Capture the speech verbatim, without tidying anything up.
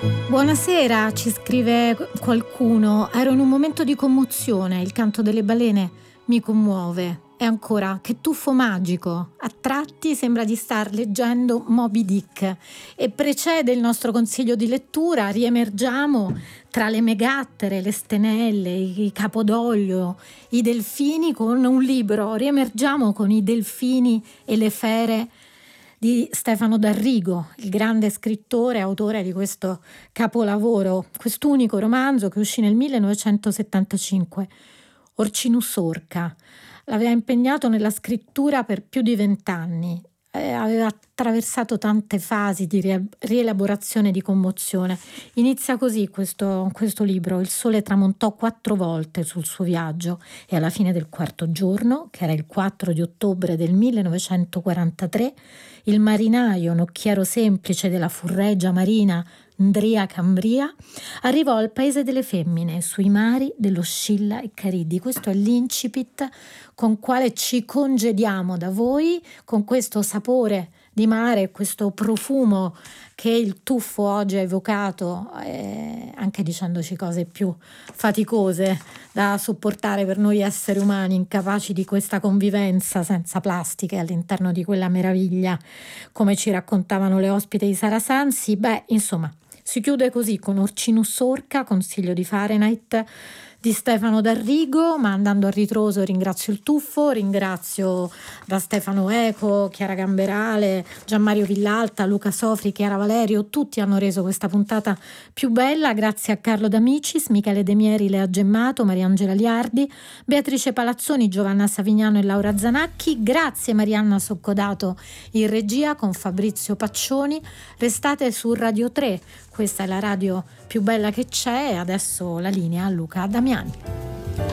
Buonasera, ci scrive qualcuno. Ero in un momento di commozione, il canto delle balene mi commuove. E ancora, che tuffo magico. A tratti sembra di star leggendo Moby Dick. E precede il nostro consiglio di lettura, riemergiamo tra le megattere, le stenelle, i capodoglio, i delfini con un libro. Riemergiamo con i delfini e le fere di Stefano D'Arrigo, il grande scrittore e autore di questo capolavoro, quest'unico romanzo che uscì nel millenovecentosettantacinque. Orcinus Orca l'aveva impegnato nella scrittura per più di vent'anni, eh, aveva attraversato tante fasi di rie- rielaborazione e di commozione. Inizia così questo, questo libro: il sole tramontò quattro volte sul suo viaggio e alla fine del quarto giorno, che era il quattro di ottobre del millenovecentoquarantatré, il marinaio, nocchiero semplice della furreggia marina Ndria Cambria, arrivò al paese delle femmine, sui mari dello Scilla e Cariddi. Questo è l'incipit con quale ci congediamo da voi, con questo sapore di mare, questo profumo che il tuffo oggi ha evocato, eh, anche dicendoci cose più faticose da sopportare per noi esseri umani, incapaci di questa convivenza senza plastiche all'interno di quella meraviglia, come ci raccontavano le ospiti di Sara Sansi. Beh, insomma, si chiude così con Orcinus Orca, consiglio di Fahrenheit di Stefano D'Arrigo, ma andando a ritroso ringrazio il tuffo, ringrazio da Stefano Eco, Chiara Gamberale, Gianmario Villalta, Luca Sofri, Chiara Valerio, tutti hanno reso questa puntata più bella, grazie a Carlo D'Amicis, Michele De Mieri, Lea Gemmato, Mariangela Liardi, Beatrice Palazzoni, Giovanna Savignano e Laura Zanacchi, grazie Marianna Soccodato in regia con Fabrizio Paccioni. Restate su Radio tre, questa è la radio più bella che c'è, e adesso la linea a Luca Damiani.